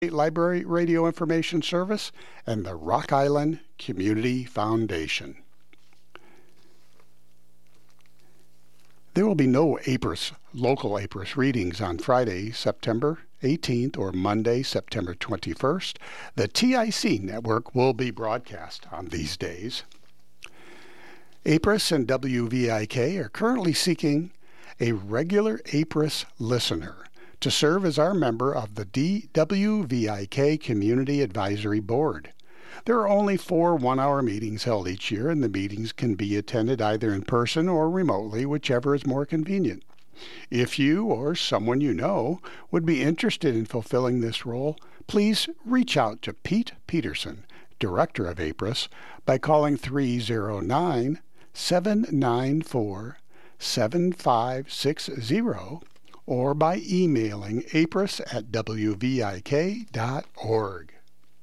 Library Radio Information Service and the Rock Island Community Foundation. There will be no local APRIS readings on Friday, September 18th or Monday, September 21st. The TIC network will be broadcast on these days. APRIS and WVIK are currently seeking a regular APRIS listener to serve as our member of the WVIK Community Advisory Board. There are only 4 one-hour meetings held each year, and the meetings can be attended either in person or remotely, whichever is more convenient. If you or someone you know would be interested in fulfilling this role, please reach out to Pete Peterson, Director of APRIS, by calling 309-794-7560 or by emailing apris@wvik.org.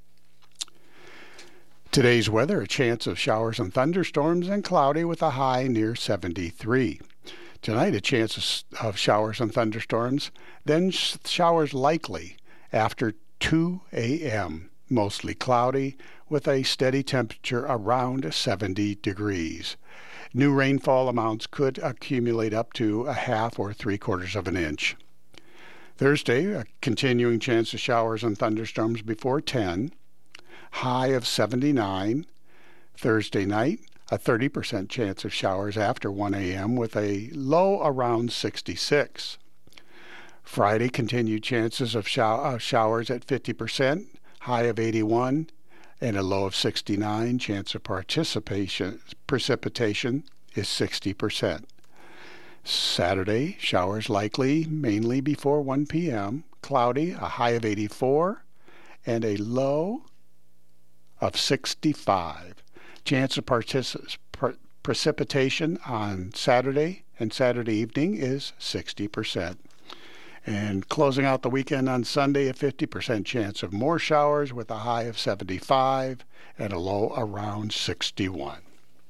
Today's weather, a chance of showers and thunderstorms and cloudy with a high near 73. Tonight, a chance of showers and thunderstorms, then showers likely after 2 a.m., mostly cloudy with a steady temperature around 70 degrees. New rainfall amounts could accumulate up to a half or 3/4 of an inch. Thursday, a continuing chance of showers and thunderstorms before 10, high of 79. Thursday night, a 30% chance of showers after 1 a.m. with a low around 66. Friday, continued chances of showers at 50%, high of 81, and a low of 69. Chance of precipitation is 60%. Saturday, showers likely, mainly before 1 p.m., cloudy, a high of 84, and a low of 65. Chance of precipitation on Saturday and Saturday evening is 60%. And closing out the weekend on Sunday, a 50% chance of more showers with a high of 75 and a low around 61.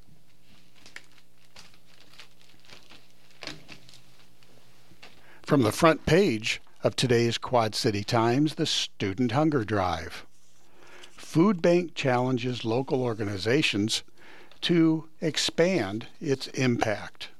From the front page of today's Quad City Times, the Student Hunger Drive. Food Bank challenges local organizations to expand its impact.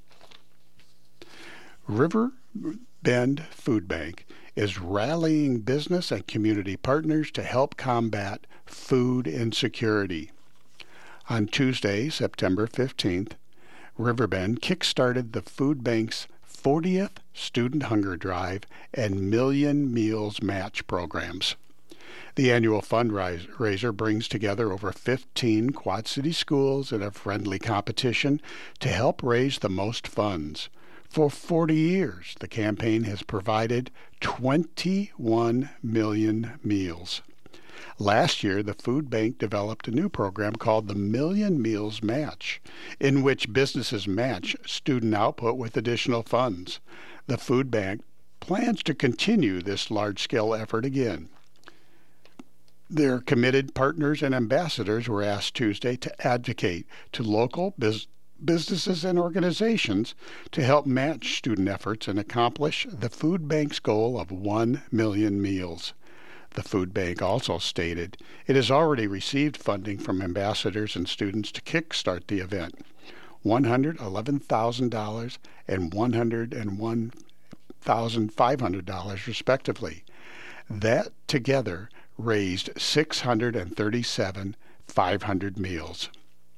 River Bend Food Bank is rallying business and community partners to help combat food insecurity. On Tuesday, September 15th, Riverbend kickstarted the food bank's 40th Student Hunger Drive and Million Meals Match programs. The annual fundraiser brings together over 15 Quad City schools in a friendly competition to help raise the most funds. For 40 years, the campaign has provided 21 million meals. Last year, the food bank developed a new program called the Million Meals Match, in which businesses match student output with additional funds. The food bank plans to continue this large-scale effort again. Their committed partners and ambassadors were asked Tuesday to advocate to local businesses and organizations to help match student efforts and accomplish the food bank's goal of 1 million meals. The food bank also stated it has already received funding from ambassadors and students to kickstart the event, $111,000 and $101,500 respectively. That together raised 637,500 meals.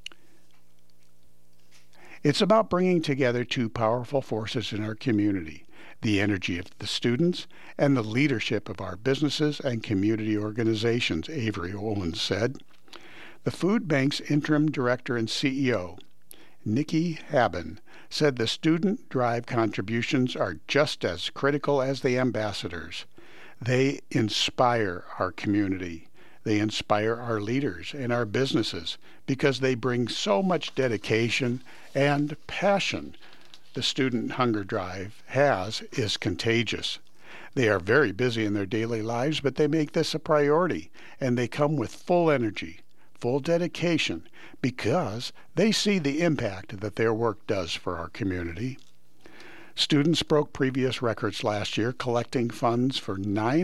It's about bringing together two powerful forces in our community, the energy of the students and the leadership of our businesses and community organizations, Avery Owens said. The food bank's interim director and CEO, Nikki Haben, said the student drive contributions are just as critical as the ambassadors. They inspire our community. They inspire our leaders and our businesses because they bring so much dedication and passion. The Student Hunger Drive is contagious. They are very busy in their daily lives, but they make this a priority, and they come with full energy, full dedication, because they see the impact that their work does for our community. Students broke previous records last year, collecting funds for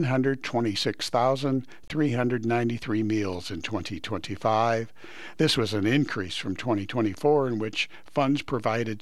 926,393 meals in 2025. This was an increase from 2024, in which funds provided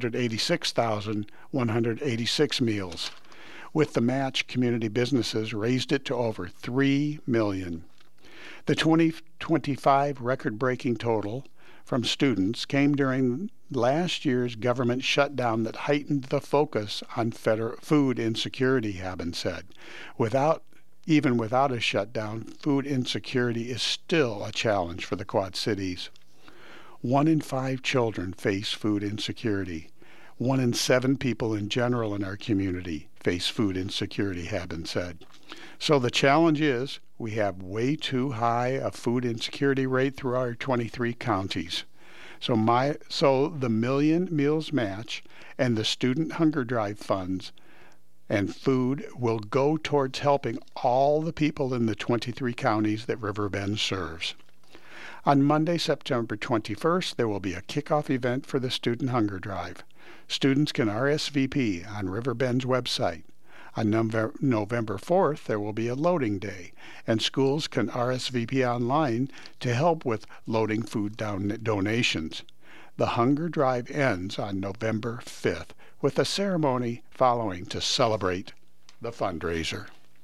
786,186 meals. With the match, community businesses raised it to over $3 million. The 2025 record-breaking total from students came during last year's government shutdown that heightened the focus on food insecurity, Haben said. Even without a shutdown, food insecurity is still a challenge for the Quad Cities. 1 in 5 children face food insecurity. 1 in 7 people in general in our community face food insecurity, Haben said. So the challenge is we have way too high a food insecurity rate through our 23 counties. So the Million Meals Match and the Student Hunger Drive funds and food will go towards helping all the people in the 23 counties that Riverbend serves. On Monday, September 21st, there will be a kickoff event for the Student Hunger Drive. Students can RSVP on Riverbend's website. On November 4th, there will be a loading day, and schools can RSVP online to help with loading food donations. The Hunger Drive ends on November 5th, with a ceremony following to celebrate the fundraiser.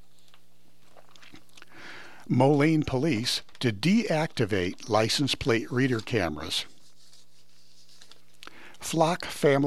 Moline Police to deactivate license plate reader cameras. Flock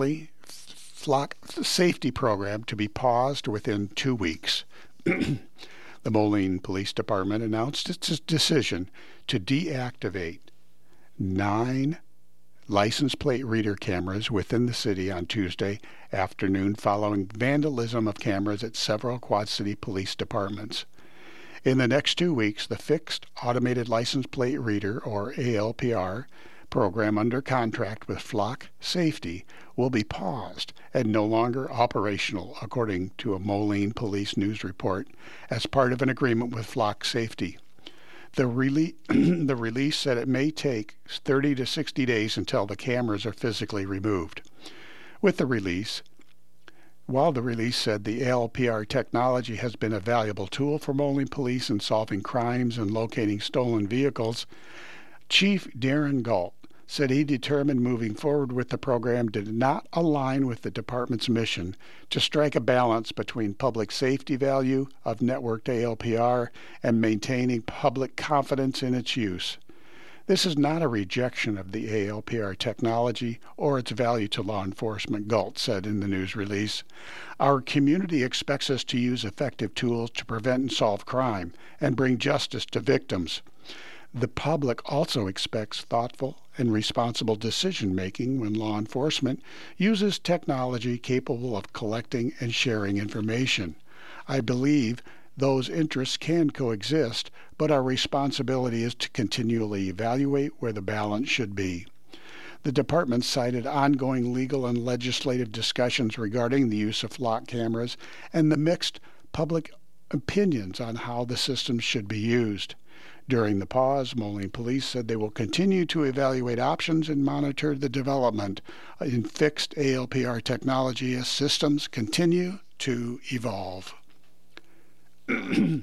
safety program to be paused within 2 weeks. The Moline Police Department announced its decision to deactivate 9 license plate reader cameras within the city on Tuesday afternoon following vandalism of cameras at several Quad City police departments. In the next 2 weeks, the Fixed Automated License Plate Reader, or ALPR, program under contract with Flock Safety will be paused and no longer operational, according to a Moline Police News report, as part of an agreement with Flock Safety. The release said it may take 30 to 60 days until the cameras are physically removed. While the release said the ALPR technology has been a valuable tool for Moline Police in solving crimes and locating stolen vehicles, Chief Darren Galt said he determined moving forward with the program did not align with the department's mission to strike a balance between public safety value of networked ALPR and maintaining public confidence in its use. This is not a rejection of the ALPR technology or its value to law enforcement, Galt said in the news release. Our community expects us to use effective tools to prevent and solve crime and bring justice to victims. The public also expects thoughtful and responsible decision-making when law enforcement uses technology capable of collecting and sharing information. I believe those interests can coexist, but our responsibility is to continually evaluate where the balance should be. The department cited ongoing legal and legislative discussions regarding the use of flock cameras and the mixed public opinions on how the system should be used. During the pause, Moline Police said they will continue to evaluate options and monitor the development in fixed ALPR technology as systems continue to evolve. In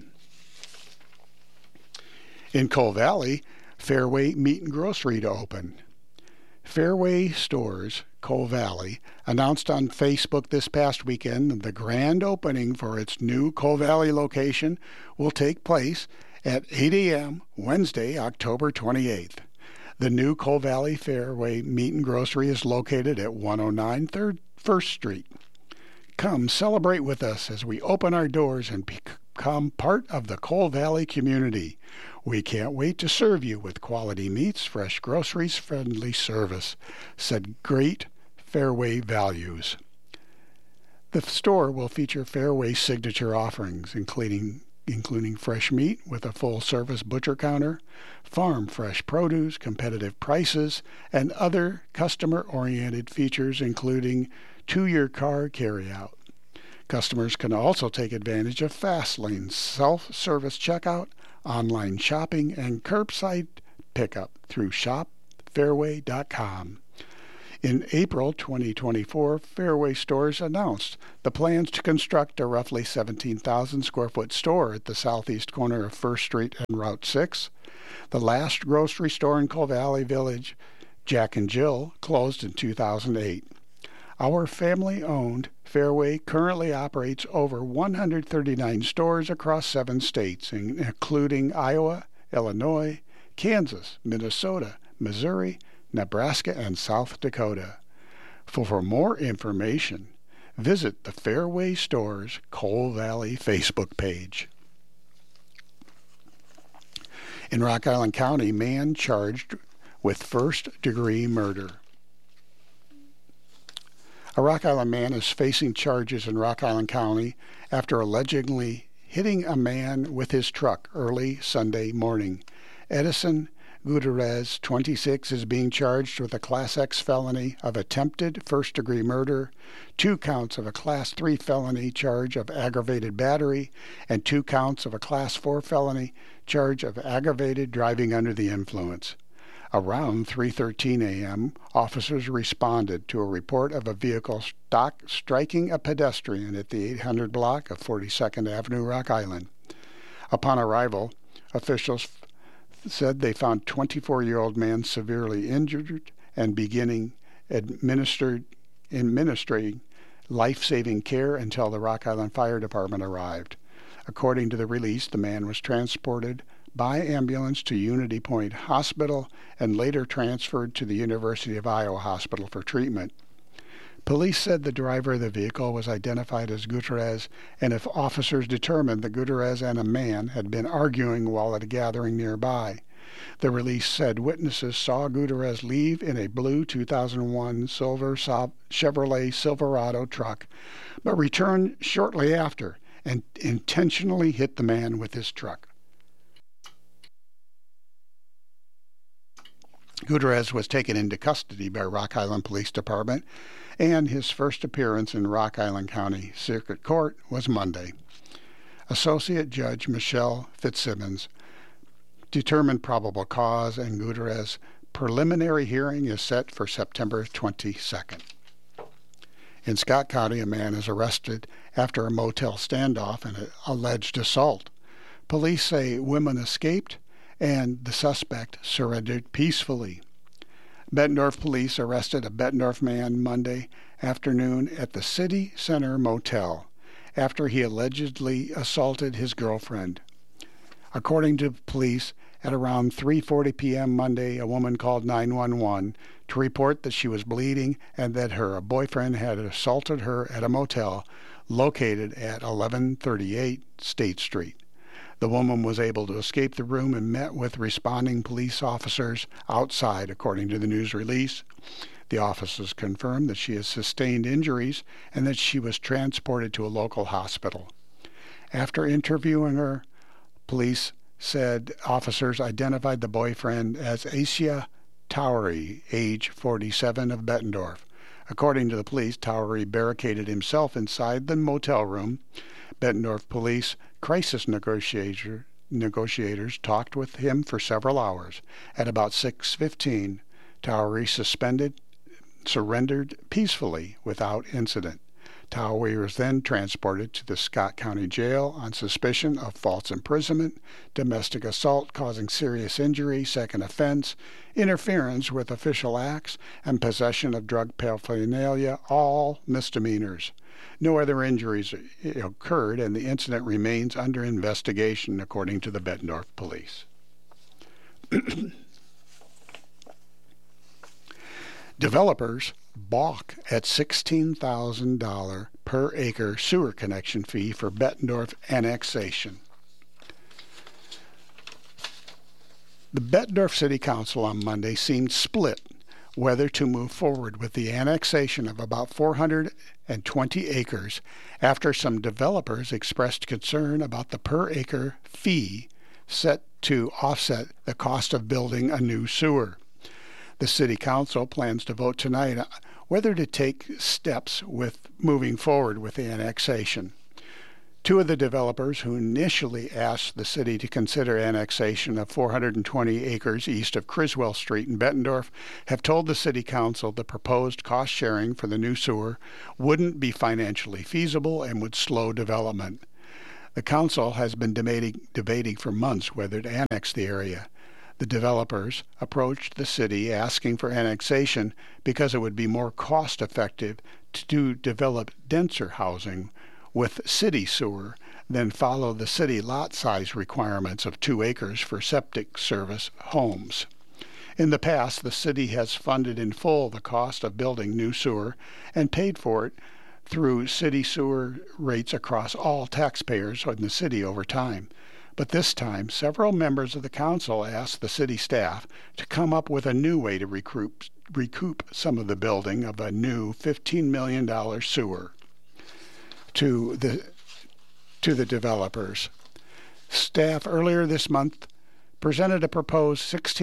Coal Valley, Fairway Meat and Grocery to open. Fairway Stores, Coal Valley, announced on Facebook this past weekend the grand opening for its new Coal Valley location will take place at 8 a.m. Wednesday, October 28th. The new Coal Valley Fairway Meat and Grocery is located at 109 1st Street. Come celebrate with us as we open our doors and become part of the Coal Valley community. We can't wait to serve you with quality meats, fresh groceries, friendly service, said Great Fairway Values. The store will feature Fairway signature offerings, including fresh meat with a full-service butcher counter, farm fresh produce, competitive prices, and other customer-oriented features, including 2-year car carryout. Customers can also take advantage of Fastlane self-service checkout, online shopping, and curbside pickup through shopfairway.com. In April 2024, Fairway Stores announced the plans to construct a roughly 17,000 square foot store at the southeast corner of First Street and Route 6. The last grocery store in Coal Valley Village, Jack and Jill, closed in 2008. Our family-owned Fairway currently operates over 139 stores across 7 states, including Iowa, Illinois, Kansas, Minnesota, Missouri, Nebraska, and South Dakota. For more information, visit the Fairway Stores Coal Valley Facebook page. In Rock Island County, man charged with first-degree murder. A Rock Island man is facing charges in Rock Island County after allegedly hitting a man with his truck early Sunday morning. Edison Gutierrez, 26, is being charged with a Class X felony of attempted first-degree murder, 2 counts of a Class 3 felony charge of aggravated battery, and 2 counts of a Class 4 felony charge of aggravated driving under the influence. Around 3:13 a.m., officers responded to a report of a vehicle striking a pedestrian at the 800 block of 42nd Avenue, Rock Island. Upon arrival, officials said they found 24-year-old man severely injured and administering life-saving care until the Rock Island Fire Department arrived. According to the release, the man was transported by ambulance to Unity Point Hospital and later transferred to the University of Iowa Hospital for treatment. Police said the driver of the vehicle was identified as Gutierrez, and if officers determined that Gutierrez and a man had been arguing while at a gathering nearby. The release said witnesses saw Gutierrez leave in a blue 2001 silver Chevrolet Silverado truck, but return shortly after and intentionally hit the man with his truck. Gutierrez was taken into custody by Rock Island Police Department, and his first appearance in Rock Island County Circuit Court was Monday. Associate Judge Michelle Fitzsimmons determined probable cause, and Gutierrez's preliminary hearing is set for September 22nd. In Scott County, a man is arrested after a motel standoff and an alleged assault. Police say women escaped and the suspect surrendered peacefully. Bettendorf police arrested a Bettendorf man Monday afternoon at the City Center Motel after he allegedly assaulted his girlfriend. According to police, at around 3:40 p.m. Monday, a woman called 911 to report that she was bleeding and that her boyfriend had assaulted her at a motel located at 1138 State Street. The woman was able to escape the room and met with responding police officers outside, according to the news release. The officers confirmed that she has sustained injuries and that she was transported to a local hospital. After interviewing her, police said officers identified the boyfriend as Asia Towery, age 47, of Bettendorf. According to the police, Towery barricaded himself inside the motel room. Bettendorf police crisis negotiators talked with him for several hours. At about 6:15, Towery surrendered peacefully without incident. Towery was then transported to the Scott County Jail on suspicion of false imprisonment, domestic assault causing serious injury, second offense, interference with official acts, and possession of drug paraphernalia, all misdemeanors. No other injuries occurred, and the incident remains under investigation, according to the Bettendorf police. Developers balk at $16,000 per acre sewer connection fee for Bettendorf annexation. The Bettendorf City Council on Monday seemed split whether to move forward with the annexation of about 420 acres after some developers expressed concern about the per-acre fee set to offset the cost of building a new sewer. The City Council plans to vote tonight whether to take steps with moving forward with the annexation. Two of the developers who initially asked the city to consider annexation of 420 acres east of Criswell Street in Bettendorf have told the city council the proposed cost sharing for the new sewer wouldn't be financially feasible and would slow development. The council has been debating for months whether to annex the area. The developers approached the city asking for annexation because it would be more cost-effective to develop denser housing with city sewer than follow the city lot size requirements of 2 acres for septic service homes. In the past, the city has funded in full the cost of building new sewer and paid for it through city sewer rates across all taxpayers in the city over time. But this time, several members of the council asked the city staff to come up with a new way to recoup some of the building of a new $15 million sewer to the developers. Staff earlier this month presented a proposed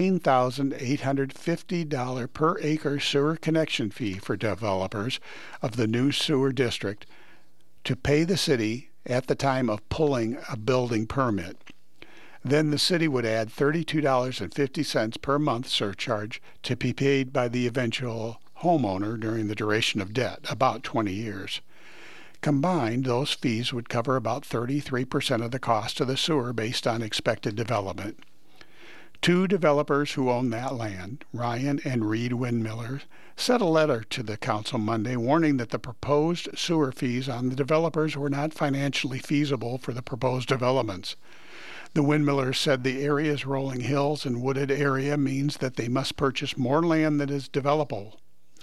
$16,850 per acre sewer connection fee for developers of the new sewer district to pay the city at the time of pulling a building permit. Then the city would add $32.50 per month surcharge to be paid by the eventual homeowner during the duration of debt, about 20 years. Combined, those fees would cover about 33% of the cost of the sewer based on expected development. Two developers who own that land, Ryan and Reed Windmiller, sent a letter to the council Monday warning that the proposed sewer fees on the developers were not financially feasible for the proposed developments. The Windmillers said the area's rolling hills and wooded area means that they must purchase more land than is developable.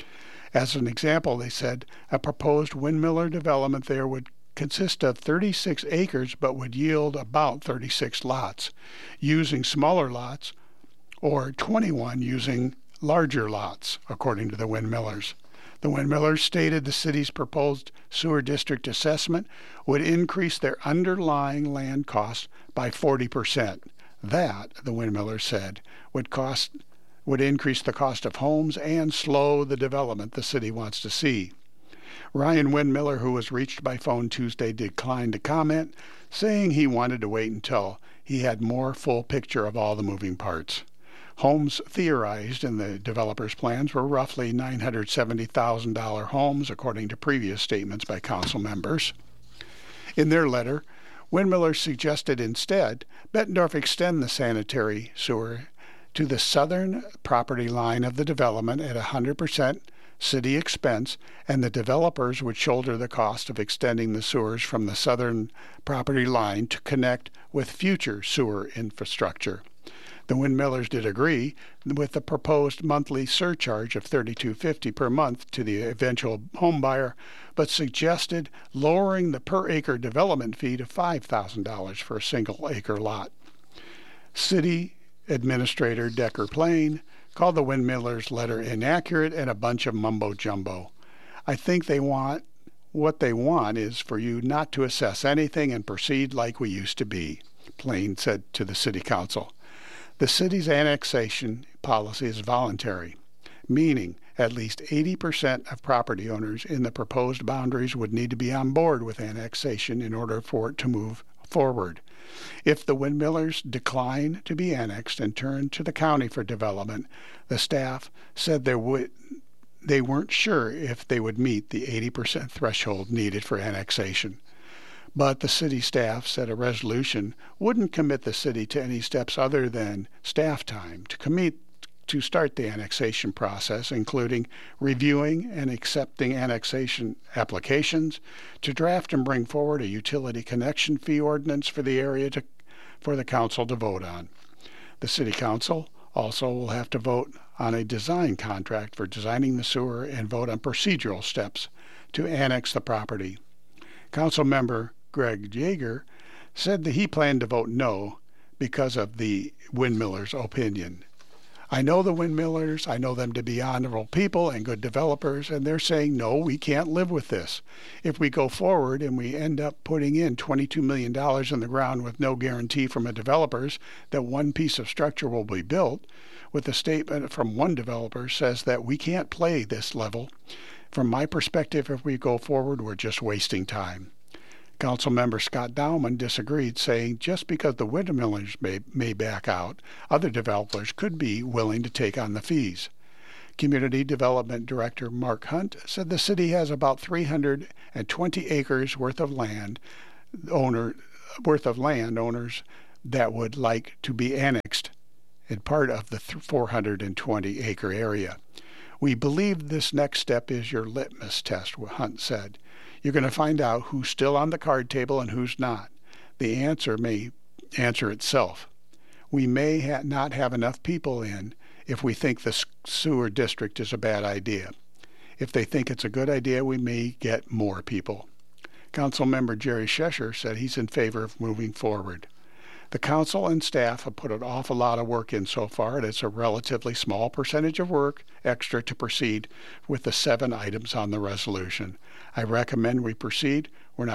As an example, they said a proposed windmiller development there would consist of 36 acres but would yield about 36 lots, using smaller lots, or 21 using larger lots, according to the Windmillers. The Windmillers stated the city's proposed sewer district assessment would increase their underlying land cost by 40%. That, the Windmillers said, would increase the cost of homes and slow the development the city wants to see. Ryan Windmiller, who was reached by phone Tuesday, declined to comment, saying he wanted to wait until he had more full picture of all the moving parts. Homes theorized in the developer's plans were roughly $970,000 homes, according to previous statements by council members. In their letter, Windmiller suggested instead Bettendorf extend the sanitary sewer to the southern property line of the development at 100% city expense, and the developers would shoulder the cost of extending the sewers from the southern property line to connect with future sewer infrastructure. The Windmillers did agree with the proposed monthly surcharge of $32.50 per month to the eventual home buyer, but suggested lowering the per-acre development fee to $5,000 for a single-acre lot. City Administrator Decker Plain called the Windmillers' letter inaccurate and a bunch of mumbo-jumbo. I think what they want is for you not to assess anything and proceed like we used to be, Plain said to the City Council. The city's annexation policy is voluntary, meaning at least 80% of property owners in the proposed boundaries would need to be on board with annexation in order for it to move forward. If the Windmillers decline to be annexed and turn to the county for development, the staff said they weren't sure if they would meet the 80% threshold needed for annexation. But the city staff said a resolution wouldn't commit the city to any steps other than staff time to start the annexation process, including reviewing and accepting annexation applications, to draft and bring forward a utility connection fee ordinance for the area for the council to vote on. The city council also will have to vote on a design contract for designing the sewer and vote on procedural steps to annex the property. Council member Greg Jaeger said that he planned to vote no because of the Windmillers' opinion. I know the Windmillers. I know them to be honorable people and good developers, and they're saying, no, we can't live with this. If we go forward and we end up putting in $22 million in the ground with no guarantee from the developers that one piece of structure will be built, with a statement from one developer says that we can't play this level. From my perspective, if we go forward, we're just wasting time. Councilmember Scott Dowman disagreed, saying just because the windmillers may back out, other developers could be willing to take on the fees. Community Development Director Mark Hunt said the city has about 320 acres worth of landowners that would like to be annexed in part of the 420-acre area. We believe this next step is your litmus test, Hunt said. You're going to find out who's still on the card table and who's not. The answer may answer itself. We may not have enough people in if we think the sewer district is a bad idea. If they think it's a good idea, we may get more people. Councilmember Jerry Shesher said he's in favor of moving forward. The council and staff have put an awful lot of work in so far, and it's a relatively small percentage of work extra to proceed with the 7 items on the resolution. I recommend we proceed